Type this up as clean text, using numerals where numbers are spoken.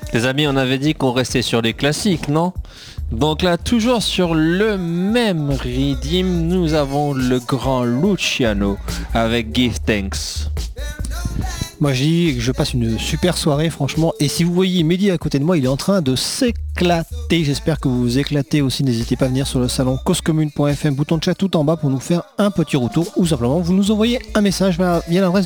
Les amis, on avait dit qu'on restait sur les classiques, non? Donc là, toujours sur le même rythme, nous avons le grand Luciano avec Give Thanks. Moi je dis que je passe une super soirée franchement. Et si vous voyez Mehdi à côté de moi, il est en train de s'éclater. J'espère que vous vous éclatez aussi. N'hésitez pas à venir sur le salon causecommune.fm, bouton de chat tout en bas pour nous faire un petit retour. Ou simplement vous nous envoyez un message via l'adresse